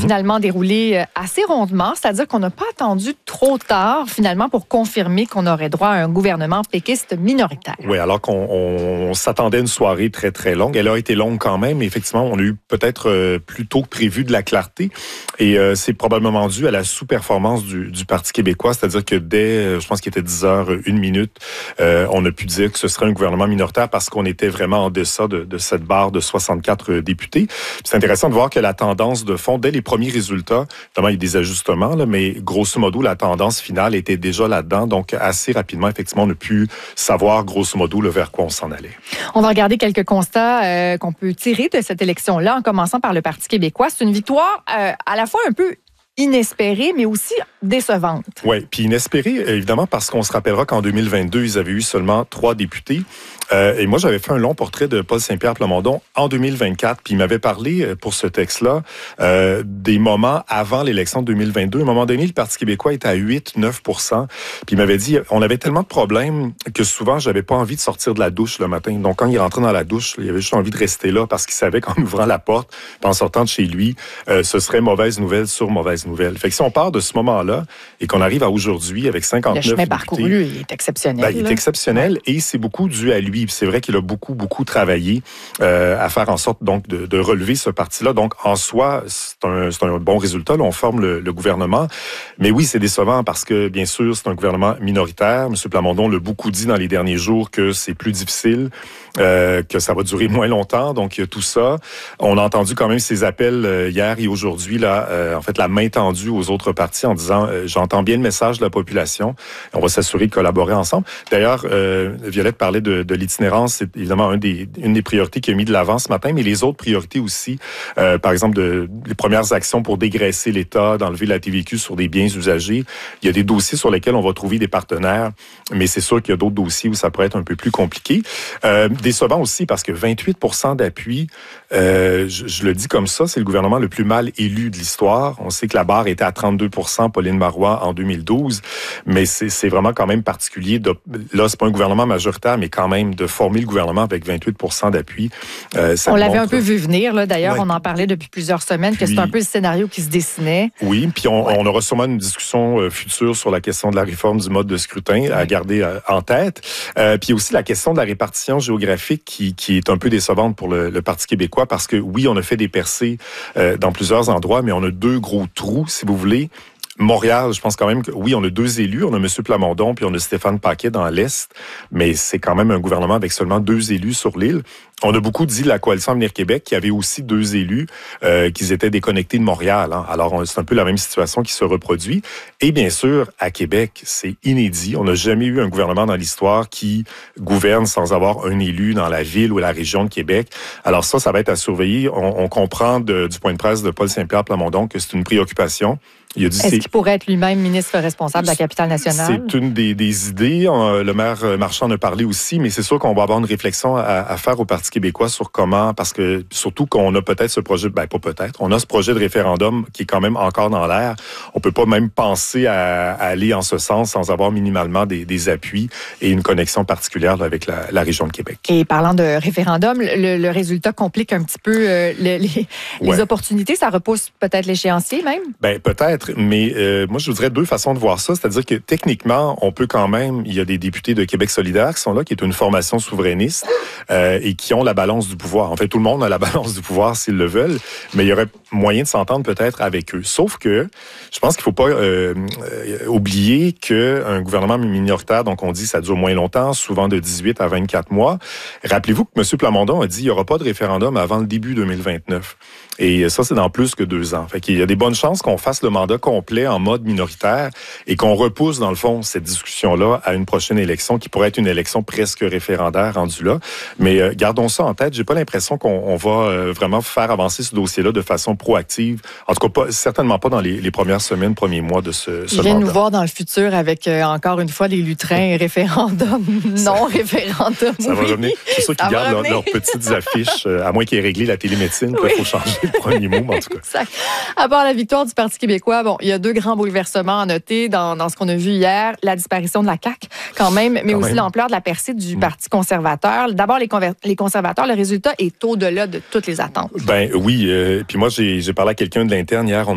finalement déroulé assez rondement, c'est-à-dire qu'on n'a pas attendu trop tard, finalement, pour confirmer qu'on aurait droit à un gouvernement péquiste minoritaire. Oui, alors qu'on s'attendait à une soirée très, très longue. Elle a été longue quand même. Effectivement, on a eu peut-être plus tôt que prévu de la clarté. Et c'est probablement dû à la sous-performance du Parti québécois, c'est-à-dire que dès, je pense qu'il était 10h01, on a pu dire que ce serait un gouvernement minoritaire parce qu'on était vraiment en deçà de cette barre de 64 députés. C'est intéressant de voir que la tendance de fond, dès les premiers résultats, évidemment, il y a des ajustements, là, mais grosso modo, la tendance finale était déjà là-dedans. Donc, assez rapidement, effectivement, on a pu savoir, grosso modo, vers quoi on s'en allait. On va regarder quelques constats qu'on peut tirer de cette élection-là, en commençant par le Parti québécois. C'est une victoire à la fois un peu inespérée, mais aussi décevante. Oui, puis inespérée, évidemment, parce qu'on se rappellera qu'en 2022, ils avaient eu seulement 3 députés. Et moi, j'avais fait un long portrait de Paul Saint-Pierre Plamondon en 2024, puis il m'avait parlé, pour ce texte-là, des moments avant l'élection de 2022. À un moment donné, le Parti québécois était à 8-9 %. Puis il m'avait dit, on avait tellement de problèmes que souvent, j'avais pas envie de sortir de la douche le matin. Donc, quand il rentrait dans la douche, il avait juste envie de rester là parce qu'il savait qu'en ouvrant la porte, en sortant de chez lui, ce serait mauvaise nouvelle sur mauvaise nouvelle. Fait que si on part de ce moment-là et qu'on arrive à aujourd'hui avec 59 députés... Le chemin parcouru, il est exceptionnel. Ben, il est exceptionnel et c'est beaucoup dû à lui. C'est vrai qu'il a beaucoup travaillé à faire en sorte donc de relever ce parti-là. Donc, en soi, c'est un bon résultat. Là, on forme le gouvernement. Mais oui, c'est décevant parce que, bien sûr, c'est un gouvernement minoritaire. M. Plamondon l'a beaucoup dit dans les derniers jours que c'est plus difficile, que ça va durer moins longtemps. Donc, il y a tout ça. On a entendu quand même ses appels hier et aujourd'hui, là, en fait, la main tendue aux autres partis en disant j'entends bien le message de la population. On va s'assurer de collaborer ensemble. D'ailleurs, Violette parlait de l'itinérance. C'est évidemment une des priorités qu'il a mis de l'avant ce matin, mais les autres priorités aussi, par exemple, les premières actions pour dégraisser l'État, d'enlever la TVQ sur des biens usagés. Il y a des dossiers sur lesquels on va trouver des partenaires, mais c'est sûr qu'il y a d'autres dossiers où ça pourrait être un peu plus compliqué. Décevant aussi parce que 28 % d'appui, je le dis comme ça, c'est le gouvernement le plus mal élu de l'histoire. On sait que la barre était à 32 % Pauline Marois en 2012, mais c'est vraiment quand même particulier. Là, c'est pas un gouvernement majoritaire, mais quand même de former le gouvernement avec 28 % d'appui. On l'avait un peu vu venir, là. D'ailleurs, on en parlait depuis plusieurs semaines, que c'est un peu le scénario qui se dessinait. Oui, puis on aura sûrement une discussion future sur la question de la réforme du mode de scrutin à garder en tête. Puis aussi la question de la répartition géographique qui est un peu décevante pour le Parti québécois parce que oui, on a fait des percées dans plusieurs endroits, mais on a 2 gros trous, si vous voulez. Montréal, je pense quand même que oui, on a 2 élus. On a M. Plamondon puis on a Stéphane Paquet dans l'Est, mais c'est quand même un gouvernement avec seulement 2 élus sur l'île. On a beaucoup dit de la Coalition Avenir Québec qui avait aussi 2 élus, qu'ils étaient déconnectés de Montréal. Hein. Alors, c'est un peu la même situation qui se reproduit. Et bien sûr, à Québec, c'est inédit. On n'a jamais eu un gouvernement dans l'histoire qui gouverne sans avoir un élu dans la ville ou la région de Québec. Alors ça va être à surveiller. On comprend du point de presse de Paul Saint-Pierre Plamondon que c'est une préoccupation. Est-ce qu'il pourrait être lui-même ministre responsable de la capitale nationale? C'est une des idées. Le maire Marchand en a parlé aussi, mais c'est sûr qu'on va avoir une réflexion à faire au Parti québécois sur comment, parce que surtout qu'on a peut-être ce projet, on a ce projet de référendum qui est quand même encore dans l'air. On peut pas même penser à aller en ce sens sans avoir minimalement des appuis et une connexion particulière là, avec la région de Québec. Et parlant de référendum, le résultat complique un petit peu les opportunités. Ça repousse peut-être l'échéancier même? Ben peut-être. Mais moi, je voudrais 2 façons de voir ça. C'est-à-dire que techniquement, on peut quand même... Il y a des députés de Québec solidaire qui sont là, qui est une formation souverainiste et qui ont la balance du pouvoir. En fait, tout le monde a la balance du pouvoir s'ils le veulent, mais il y aurait moyen de s'entendre peut-être avec eux. Sauf que je pense qu'il ne faut pas oublier qu'un gouvernement minoritaire, donc on dit ça dure moins longtemps, souvent de 18 à 24 mois. Rappelez-vous que M. Plamondon a dit qu'il n'y aura pas de référendum avant le début 2029. Et ça, c'est dans plus que 2 ans. Fait qu'il y a des bonnes chances qu'on fasse le mandat complet en mode minoritaire et qu'on repousse, dans le fond, cette discussion-là à une prochaine élection qui pourrait être une élection presque référendaire rendue là. Mais gardons ça en tête. J'ai pas l'impression qu'on va vraiment faire avancer ce dossier-là de façon proactive. En tout cas, certainement pas dans les premières semaines, premiers mois de ce mandat. Je viens nous voir dans le futur avec, encore une fois, les lutrins référendum, non référendum. Ça va revenir. C'est sûr qu'ils gardent leurs petites affiches, à moins qu'ils aient réglé la télémédecine, il faut changer le premier mot, en tout cas. Exact. À part la victoire du Parti québécois, il y a 2 grands bouleversements à noter dans ce qu'on a vu hier. La disparition de la CAQ, quand même, mais aussi l'ampleur de la percée du Parti conservateur. D'abord, les conservateurs, le résultat est au-delà de toutes les attentes. Ben oui. Puis moi, j'ai parlé à quelqu'un de l'interne hier.